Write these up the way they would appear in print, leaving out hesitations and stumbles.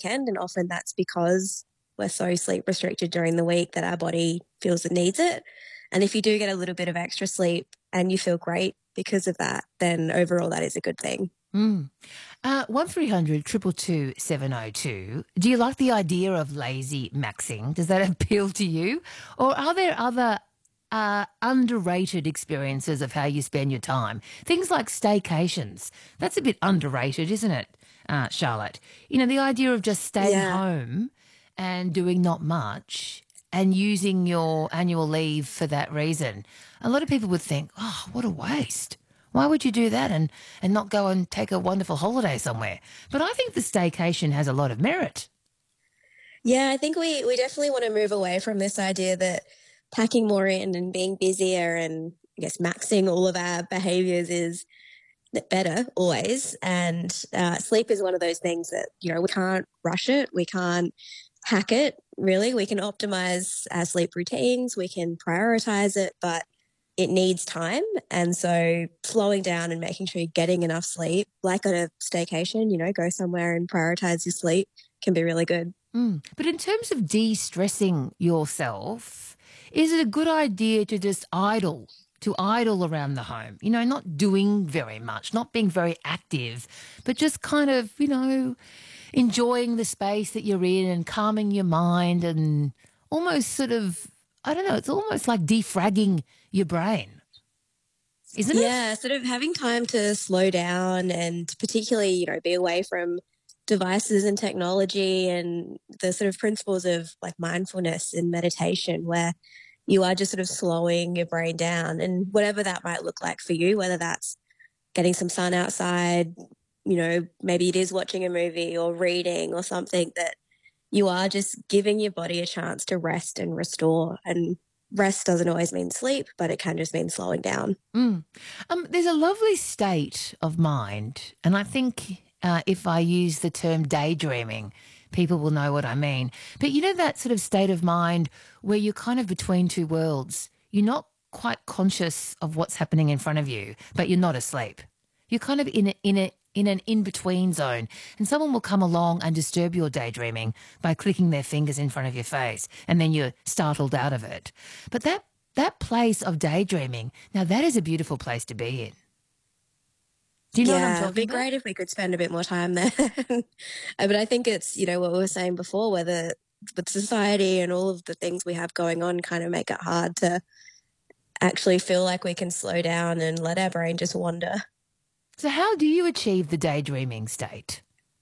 weekend, and often that's because we're so sleep restricted during the week that our body feels it needs it. And if you do get a little bit of extra sleep and you feel great because of that, then overall that is a good thing. 1300 222 702. Do you like the idea of lazy maxing? Does that appeal to you? Or are there other underrated experiences of how you spend your time? Things like staycations. That's a bit underrated, isn't it, Charlotte? You know, the idea of just staying Yeah. home and doing not much and using your annual leave for that reason. A lot of people would think, oh, what a waste. Why would you do that and not go and take a wonderful holiday somewhere? But I think the staycation has a lot of merit. Yeah, I think we definitely want to move away from this idea that packing more in and being busier and I guess maxing all of our behaviors is better always. And sleep is one of those things that, we can't rush it. We can't hack it, really. We can optimize our sleep routines. We can prioritize it, but it needs time. And so slowing down and making sure you're getting enough sleep, like on a staycation, go somewhere and prioritize your sleep can be really good. But in terms of de-stressing yourself, is it a good idea to just to idle around the home? Not doing very much, not being very active, but just kind of, enjoying the space that you're in and calming your mind and almost sort of, I don't know, it's almost like defragging your brain, isn't it? Yeah, sort of having time to slow down and particularly, be away from devices and technology and the sort of principles of like mindfulness and meditation where you are just sort of slowing your brain down and whatever that might look like for you, whether that's getting some sun outside, maybe it is watching a movie or reading or something that you are just giving your body a chance to rest and restore. And rest doesn't always mean sleep, but it can just mean slowing down. There's a lovely state of mind, and I think if I use the term daydreaming, people will know what I mean. But that sort of state of mind where you're kind of between two worlds. You're not quite conscious of what's happening in front of you, but you're not asleep. You're kind of in an in-between zone, and someone will come along and disturb your daydreaming by clicking their fingers in front of your face, and then you're startled out of it. But that place of daydreaming, now that is a beautiful place to be in. Do you know what I'm Yeah, it'd talking be about? great if we could spend a bit more time there. But I think it's, what we were saying before, whether with society and all of the things we have going on kind of make it hard to actually feel like we can slow down and let our brain just wander. So how do you achieve the daydreaming state?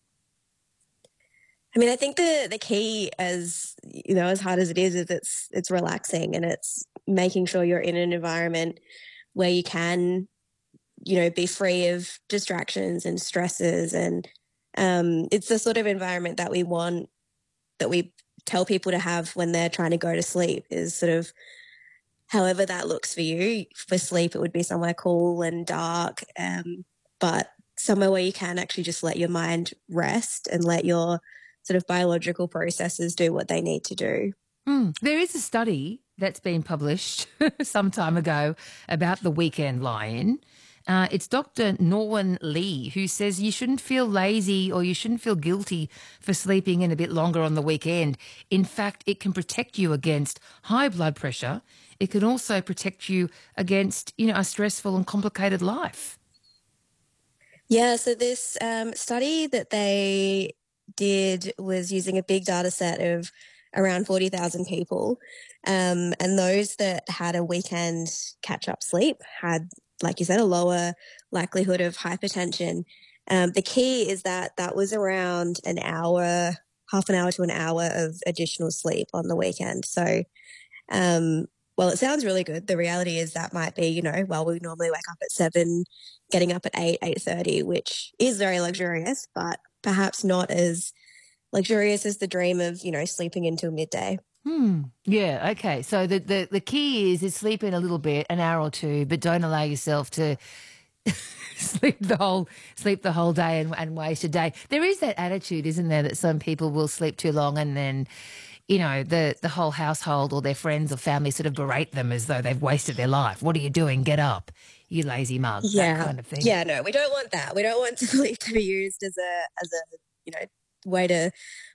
I mean, I think the key as, as hard as it is it's relaxing and it's making sure you're in an environment where you can, be free of distractions and stresses. And it's the sort of environment that we want, that we tell people to have when they're trying to go to sleep is sort of however that looks for you. For sleep, it would be somewhere cool and dark, but somewhere where you can actually just let your mind rest and let your sort of biological processes do what they need to do. There is a study that's been published some time ago about the weekend lie-in. It's Dr. Norwin Lee who says you shouldn't feel lazy or you shouldn't feel guilty for sleeping in a bit longer on the weekend. In fact, it can protect you against high blood pressure. It can also protect you against, a stressful and complicated life. Yeah, so this study that they did was using a big data set of around 40,000 people. And those that had a weekend catch-up sleep had, like you said, a lower likelihood of hypertension. The key is that was around an hour, half an hour to an hour of additional sleep on the weekend. So, well, it sounds really good. The reality is that might be, well, we normally wake up at 7, getting up at 8, 8:30, which is very luxurious, but perhaps not as luxurious as the dream of, sleeping until midday. Yeah, okay. So the key is sleep in a little bit, an hour or two, but don't allow yourself to sleep the whole day and waste a day. There is that attitude, isn't there, that some people will sleep too long and then, the whole household or their friends or family sort of berate them as though they've wasted their life. What are you doing? Get up, you lazy mug, that Yeah. kind of thing. Yeah, no, we don't want that. We don't want sleep to be used as a way to